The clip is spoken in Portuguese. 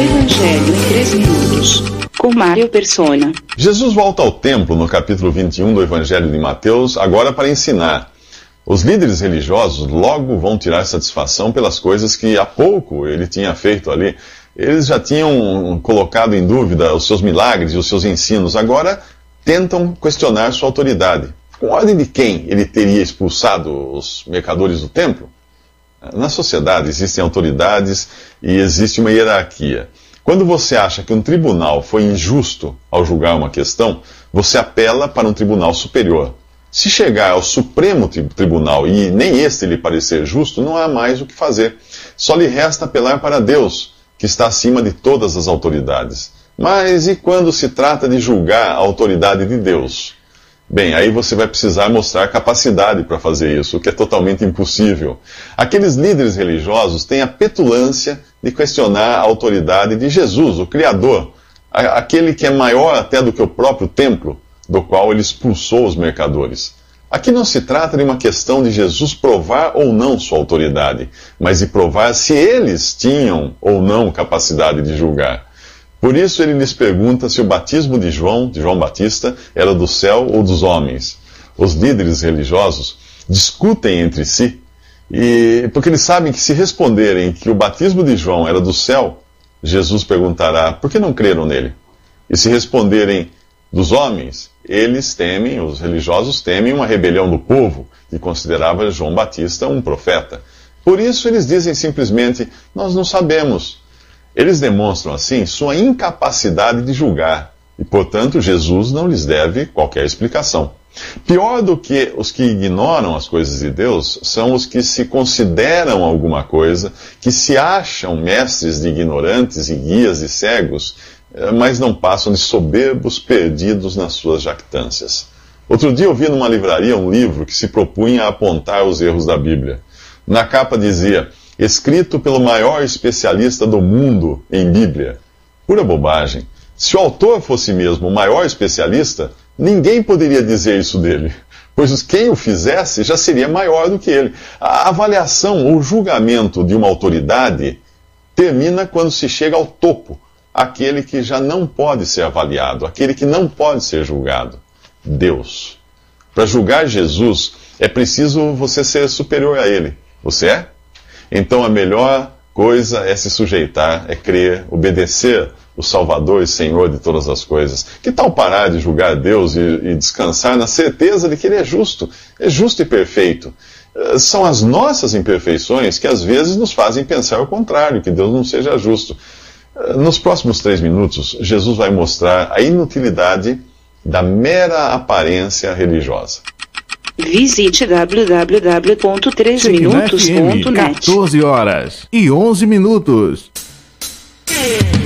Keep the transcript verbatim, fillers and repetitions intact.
Evangelho em três minutos, com Mário Persona. Jesus volta ao templo no capítulo vinte e um do Evangelho de Mateus, agora para ensinar. Os líderes religiosos logo vão tirar satisfação pelas coisas que há pouco ele tinha feito ali. Eles já tinham colocado em dúvida os seus milagres e os seus ensinos, agora tentam questionar sua autoridade. Com ordem de quem ele teria expulsado os mercadores do templo? Na sociedade existem autoridades e existe uma hierarquia. Quando você acha que um tribunal foi injusto ao julgar uma questão, você apela para um tribunal superior. Se chegar ao Supremo Tribunal e nem este lhe parecer justo, não há mais o que fazer. Só lhe resta apelar para Deus, que está acima de todas as autoridades. Mas e quando se trata de julgar a autoridade de Deus? Bem, aí você vai precisar mostrar capacidade para fazer isso, o que é totalmente impossível. Aqueles líderes religiosos têm a petulância de questionar a autoridade de Jesus, o Criador, aquele que é maior até do que o próprio templo, do qual ele expulsou os mercadores. Aqui não se trata de uma questão de Jesus provar ou não sua autoridade, mas de provar se eles tinham ou não capacidade de julgar. Por isso ele lhes pergunta se o batismo de João, de João Batista, era do céu ou dos homens. Os líderes religiosos discutem entre si, e, porque eles sabem que se responderem que o batismo de João era do céu, Jesus perguntará, por que não creram nele? E se responderem dos homens, eles temem, os religiosos temem uma rebelião do povo, que considerava João Batista um profeta. Por isso eles dizem simplesmente, nós não sabemos. Eles demonstram, assim, sua incapacidade de julgar, e, portanto, Jesus não lhes deve qualquer explicação. Pior do que os que ignoram as coisas de Deus são os que se consideram alguma coisa, que se acham mestres de ignorantes e guias de cegos, mas não passam de soberbos perdidos nas suas jactâncias. Outro dia eu vi numa livraria um livro que se propunha a apontar os erros da Bíblia. Na capa dizia, escrito pelo maior especialista do mundo em Bíblia. Pura bobagem. Se o autor fosse mesmo o maior especialista, ninguém poderia dizer isso dele, pois quem o fizesse já seria maior do que ele. A avaliação ou julgamento de uma autoridade termina quando se chega ao topo, aquele que já não pode ser avaliado, aquele que não pode ser julgado. Deus. Para julgar Jesus, é preciso você ser superior a ele. Você é? Então a melhor coisa é se sujeitar, é crer, obedecer o Salvador e Senhor de todas as coisas. Que tal parar de julgar Deus e, e descansar na certeza de que Ele é justo, é justo e perfeito? São as nossas imperfeições que às vezes nos fazem pensar o contrário, que Deus não seja justo. Nos próximos três minutos, Jesus vai mostrar a inutilidade da mera aparência religiosa. Visite w w w ponto três minutos ponto net. quatorze horas e onze minutos.